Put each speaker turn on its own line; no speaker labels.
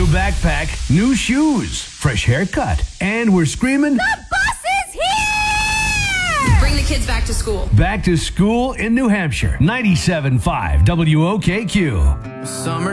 New backpack, new shoes, fresh haircut, and we're screaming,
The bus is here!
Bring the kids back to school.
back to school in New Hampshire. 97.5 WOKQ.
Summer